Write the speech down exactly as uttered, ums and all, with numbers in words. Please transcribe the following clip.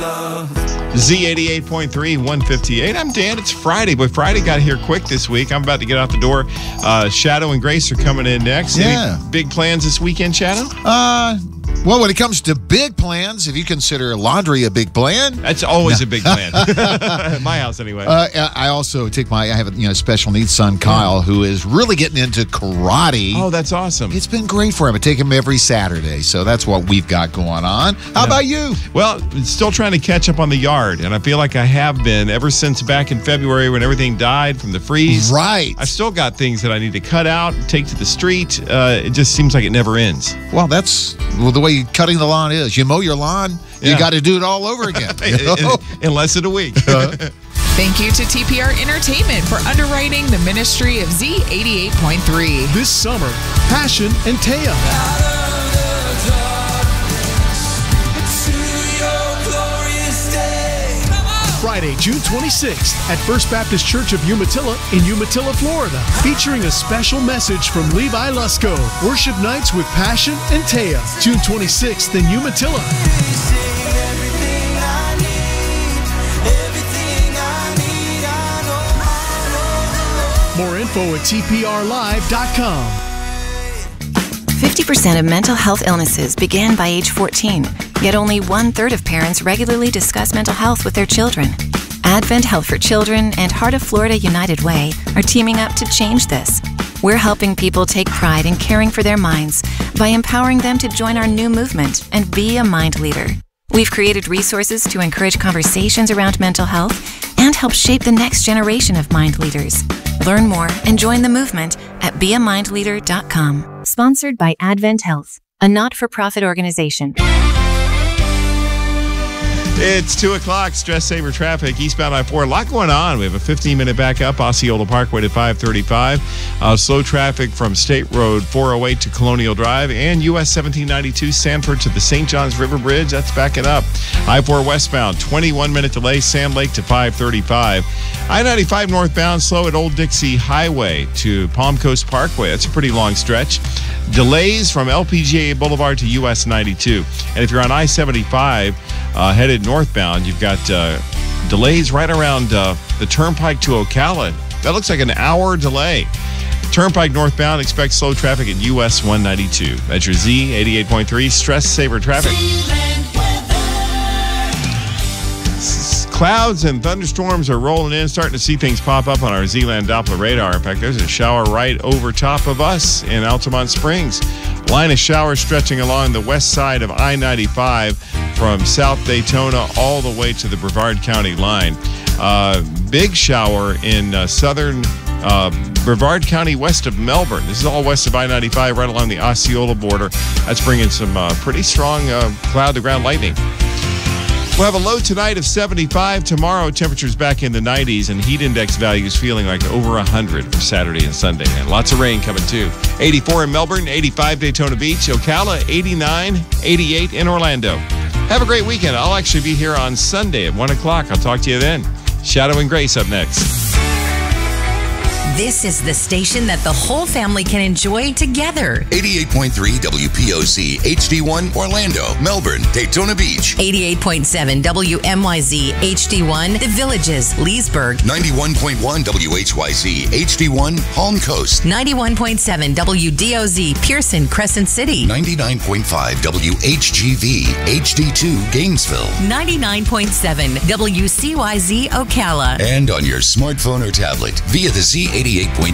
Z eighty-eight point three, one fifty-eight. I'm Dan. It's Friday. Boy, Friday got here quick this week. I'm about to get out the door. Uh, Shadow and Grace are coming in next. Yeah. Any big plans this weekend, Shadow? Uh, well, when it comes to big plans, if you consider laundry a big plan, That's always no. a big plan. At my house, anyway. Uh, I also take my, I have a you know, special needs son, Kyle, who is really getting into karate. Oh, that's awesome. It's been great for him. I take him every Saturday, so that's what we've got going on. How yeah. about you? Well, still trying to catch up on the yard, and I feel like I have been ever since back in February when everything died from the freeze. Right. I've still got things that I need to cut out, take to the street. Uh, it just seems like it never ends. Well, that's well, the way cutting the lawn is. You mow your lawn, yeah. you got to do it all over again. You know? in, in less than a week. Thank you to T P R Entertainment for underwriting the ministry of Z eighty-eight point three. This summer, Passion and Taya. Friday, June twenty-sixth at First Baptist Church of Umatilla in Umatilla, Florida, featuring a special message from Levi Lusko. Worship nights with Passion and Taya, June twenty-sixth in Umatilla. More info at T P R live dot com. fifty percent of mental health illnesses begin by age fourteen, yet only one-third of parents regularly discuss mental health with their children. Advent Health for Children and Heart of Florida United Way are teaming up to change this. We're helping people take pride in caring for their minds by empowering them to join our new movement and be a mind leader. We've created resources to encourage conversations around mental health and help shape the next generation of mind leaders. Learn more and join the movement at be a mind leader dot com. Sponsored by Advent Health, a not-for-profit organization. It's two o'clock, Stress Saver Traffic, eastbound I four. A lot going on. We have a fifteen-minute backup, Osceola Parkway to five thirty-five. Uh, slow traffic from State Road four oh eight to Colonial Drive and U S seventeen ninety-two Sanford to the Saint Johns River Bridge. That's backing up. I four westbound, twenty-one minute delay, Sand Lake to five thirty-five. I ninety-five northbound, slow at Old Dixie Highway to Palm Coast Parkway. That's a pretty long stretch. Delays from L P G A Boulevard to U S ninety-two. And if you're on I seventy-five, uh, headed northbound, you've got uh, delays right around uh, the Turnpike to Ocala. That looks like an hour delay. Turnpike northbound, expect slow traffic at U S one ninety-two. That's your Z eighty-eight point three Stress Saver Traffic. Clouds and thunderstorms are rolling in, starting to see things pop up on our Z-Land Doppler radar. In fact, there's a shower right over top of us in Altamont Springs. Line of showers stretching along the west side of I ninety-five from South Daytona all the way to the Brevard County line. Uh, big shower in uh, southern uh, Brevard County west of Melbourne. This is all west of I ninety-five, right along the Osceola border. That's bringing some uh, pretty strong uh, cloud-to-ground lightning. We'll have a low tonight of seventy-five. Tomorrow, temperatures back in the nineties and heat index values feeling like over one hundred for Saturday and Sunday. And lots of rain coming too. eighty-four in Melbourne, eighty-five Daytona Beach, Ocala, eighty-nine, eighty-eight in Orlando. Have a great weekend. I'll actually be here on Sunday at one o'clock. I'll talk to you then. Shadow and Grace up next. This is the station that the whole family can enjoy together. eighty-eight point three W P O C H D one Orlando, Melbourne, Daytona Beach. eighty-eight point seven W M Y Z H D one The Villages, Leesburg. ninety-one point one W H Y Z H D one Palm Coast. ninety-one point seven W D O Z Pearson, Crescent City. ninety-nine point five W H G V H D two Gainesville. ninety-nine point seven W C Y Z Ocala. And on your smartphone or tablet via the Z eighty-eight point